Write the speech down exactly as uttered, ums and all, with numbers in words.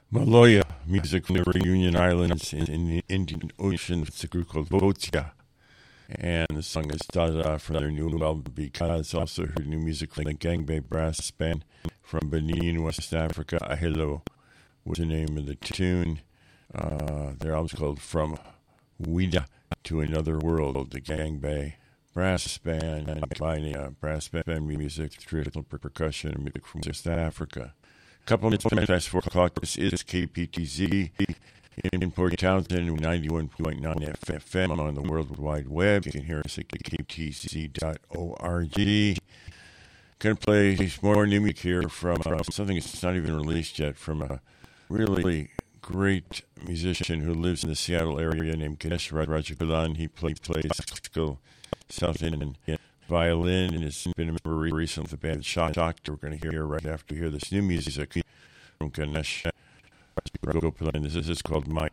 Maloya music from the Reunion Islands in, in the Indian Ocean. It's a group called Votia. And the song is Dada from their new album, Because. Also heard new music from the Gangbei Brass Band from Benin, West Africa. Ahelo was the name of the tune. Uh, their album's called From Ouida to Another World. The Gangbei Brass Band and combining uh, brass band music, traditional percussion, and music from West Africa. Couple minutes past four o'clock. This is K P T Z in Port Townsend, ninety-one point nine F M on the World Wide Web. You can hear us at k p t z dot org. Going to play more new music here from uh, something that's not even released yet, from a really great musician who lives in the Seattle area named Ganesh Rajagolan. He plays classical South Indian violin and has been a member recently of the band Shock Doctor. We're going to hear right after we hear this new music from Ganesh Rajagolan. This is called My.